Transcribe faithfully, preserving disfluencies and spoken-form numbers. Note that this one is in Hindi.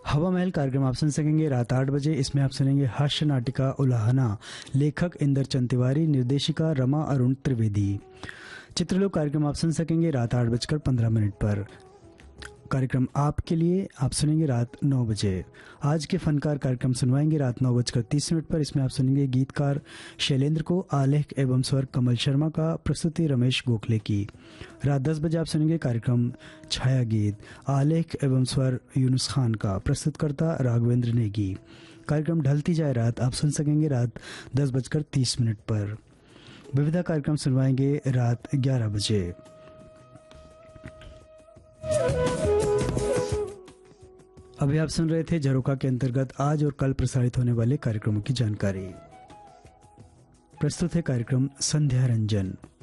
हवा महल कार्यक्रम आप सुन सकेंगे रात आठ बजे। इसमें आप सुनेंगे हास्य नाटिका उलाहना, लेखक इंद्रचंद तिवारी, निर्देशिका रमा अरुण त्रिवेदी। चित्रलोक कार्यक्रम आप सुन सकेंगे रात आठ बजकर पंद्रह मिनट पर। कार्यक्रम आपके लिए आप सुनेंगे रात नौ बजे। आज के फनकार कार्यक्रम सुनवाएंगे रात नौ बजकर तीस मिनट पर। इसमें आप सुनेंगे गीतकार शैलेंद्र को, आलेख एवं स्वर कमल शर्मा का, प्रस्तुति रमेश गोखले की। रात दस बजे आप सुनेंगे कार्यक्रम छाया गीत, आलेख एवं स्वर यूनुस खान का, प्रस्तुतकर्ता राघवेंद्र नेगी। कार्यक्रम ढलती जाए रात आप सुन सकेंगे रात दस बजकर तीस मिनट पर। विविधा कार्यक्रम सुनवाएंगे रात ग्यारह बजे। अभी आप सुन रहे थे झरोखा के अंतर्गत आज और कल प्रसारित होने वाले कार्यक्रमों की जानकारी। प्रस्तुत है कार्यक्रम संध्या रंजन।